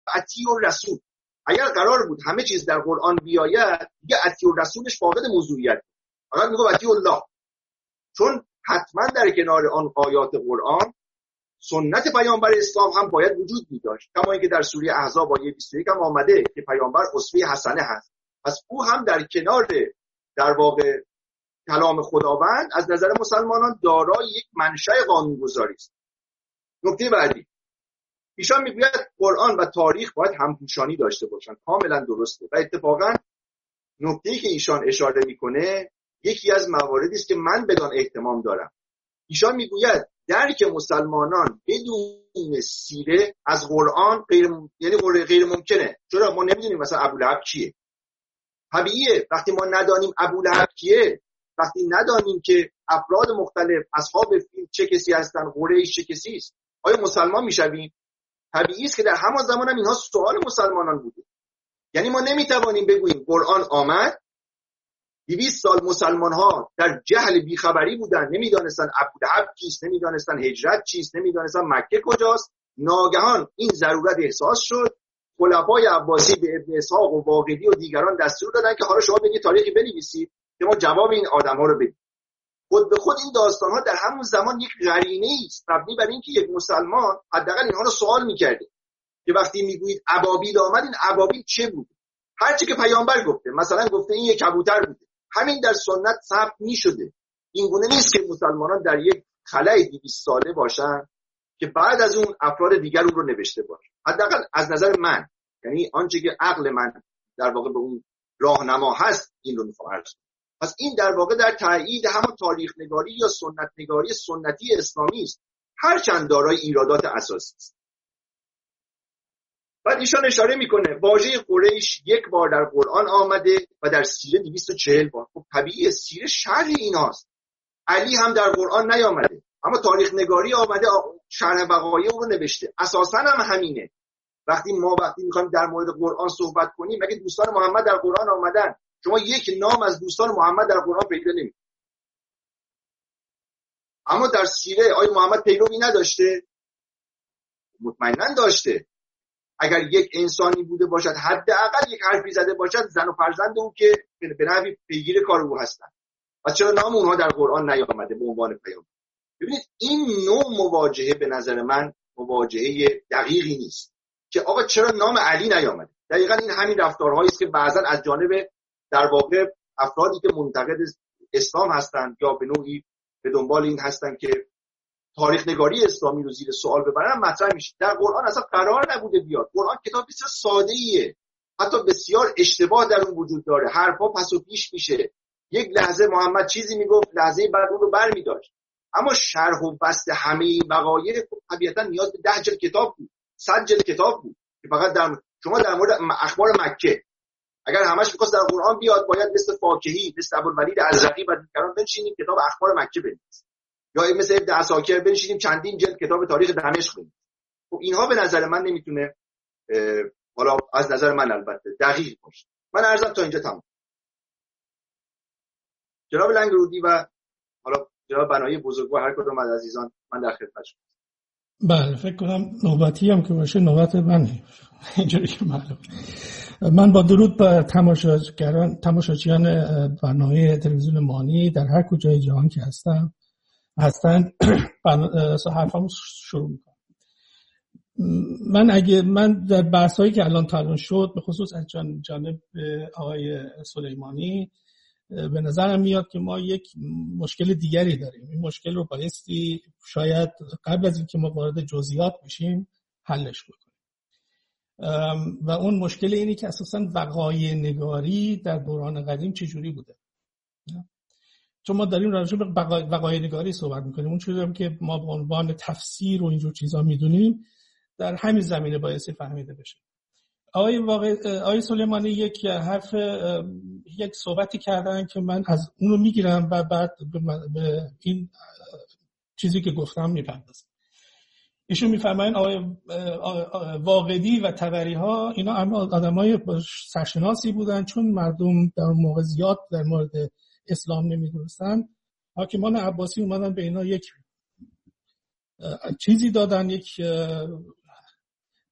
اطیعوا الرسول. اگر قرار بود همه چیز در قرآن بیاید دیگه اطیعوا الرسولش فاقد موضوعیت، فقط میگه اطیعوا الله، چون حتما در کنار آن آیات قرآن سنت پیامبر اسلام هم باید وجود داشت، کما اینکه در سوره احزاب آیه 21 هم آمده که پیامبر اسوه حسنه هست. پس او هم در کنار در واقع کلام خداوند از نظر مسلمانان دارای یک منشأ قانونگذاری است. نکته بعدی، ایشان میگوید قرآن و تاریخ باید همپوشانی داشته باشند. کاملا درسته و اتفاقا نکته‌ای که ایشان اشاره میکنه یکی از مواردی است که من بدان اهتمام دارم. ایشان میگوید درک مسلمانان بدون سیره از قرآن غیر ممکنه. چرا؟ ما نمیدونیم مثلا ابولهب کیه. طبیعیه وقتی ما ندانیم ابولهب کیه، وقتی ندانیم که افراد مختلف اصحاب فیل چه کسی هستن، قریش چه کسی است، آیا مسلمان میشویم؟ طبیعی است که در همان زمان هم اینها سوال مسلمانان بوده. یعنی ما نمیتوانیم بگوییم قرآن آمد 200 سال مسلمان ها در جهل بیخبری بودن، نمیدانستن ابولهب کیست، نمیدانستن هجرت چیست، نمیدانستن مکه کجاست، ناگهان این ضرورت احساس شد، خلفای عباسی به ابن اسحاق و واقدی و دیگران دستور دادن که حالا شما بگید تاریخی بنویسید که ما جواب این آدم‌ها رو بدیم. خود به خود این داستان‌ها در همون زمان یک قرینه است مبنی بر اینکه یک مسلمان حداقل اینها رو سوال می‌کرده که وقتی میگویید ابابیل آمد، این ابابیل چه بود؟ هر چی که پیامبر گفته، مثلا گفته این یک کبوتر بوده، همین در سنت ثبت می‌شده. این گونه نیست که مسلمانان در یک خلأ 200 ساله باشن که بعد از اون افراد دیگر اون رو نوشته باشه. حداقل از نظر من، یعنی آنچه که عقل من در واقع به اون راهنما هست این رو می‌خوام عرض کنم. پس این در واقع در تایید همون تاریخ نگاری یا سنت نگاری سنتی اسلامی است، هرچند دارای ایرادات اساسی است. بعد ایشان اشاره میکنه واژه قریش یک بار در قرآن آمده و در سیره 240 بار. خب طبیعیه، سیره شرح ایناست. علی هم در قرآن نیامده، اما تاریخ نگاری آمده، شرح وقایع رو نوشته. اساساً هم همینه. وقتی میخوایم در مورد قرآن صحبت کنیم، مگه دوستان محمد در قرآن آمدن؟ شما یک نام از دوستان محمد در قرآن پیدا نمی‌کنید. اما در سیره آیا محمد پیروی نداشته؟ مطمئناً داشته. اگر یک انسانی بوده باشد، حداقل یک حرفی زده باشد، زن و فرزند او که به نحوی پیگیر کار او هستند. پس چرا نام اونها در قرآن نیامده به عنوان پیامبر؟ ببینید این نوع مواجهه به نظر من مواجهه دقیقی نیست که آقا چرا نام علی نیامده. دقیقاً این همین رفتارهایی است که بعضاً از جانب در واقع افرادی که منتقد اسلام هستند یا به نوعی به دنبال این هستند که تاریخ نگاری اسلامی رو زیر سوال ببرن مطرح میشه. در قرآن اصلا قرار نبوده بیاد. قرآن کتاب بسیار ساده‌ایه، حتی بسیار اشتباه در اون وجود داره، حرفا پس و پیش میشه. یک لحظه محمد چیزی میگفت، لحظه بعد اون رو برمی‌داشت. اما شرح و بسط همه این وقایع طبیعتا نیاز به 10 جلد کتاب بود، 100 جلد کتاب بود که فقط شما در مورد اخبار مکه اگر همش می‌خواست در قرآن بیاد، باید مثل فاکهی، مثل ابوالولید الرقی و دیگران بنشینیم کتاب اخبار مکه بنویسیم، یا مثل ابن عساکر بنشینیم چندین جلد کتاب تاریخ دمشق بنویسیم. خب اینها به نظر من نمیتونه، حالا از نظر من البته دقیق باشه. من عرضم تا اینجا تمام. جناب لنگرودی و حالا جناب بنایی بزرگوار، هر کدوم از عزیزان، من در خدمت شما. بله، فکر کنم نوبتی هم که باشه نوبت منه. اینجوری که معلومه. من با درود به تماشاچیان برنامه تلویزیون مانی در هر کجای جهان که هستن حرفامو شروع میکنم. من در بحثایی که الان شد به خصوص از جانب آقای سلیمانی به نظرم میاد که ما یک مشکل دیگری داریم. این مشکل رو بایستی شاید قبل از اینکه ما وارد جزئیات بشیم حلش بکنیم. و اون مشکل اینی که اساساً وقایع نگاری در دوران قدیم چجوری بوده. چون ما داریم راجع به وقایع نگاری صحبت میکنیم، اون چیزی که ما به عنوان تفسیر و اینجور چیزا میدونیم در همین زمینه بایستی فهمیده بشه. آقای سلیمانی یک صحبتی کردن که من از اون رو میگیرم و بعد به این چیزی که گفتم میپردازم. ایشون میفرمایند آقای واقدی و طبری ها اینا آدمای سرشناسی بودن، چون مردم در موقع زیاد در مورد اسلام نمیدونستن، حاکمان عباسی اومدن به اینا یک چیزی دادن، یک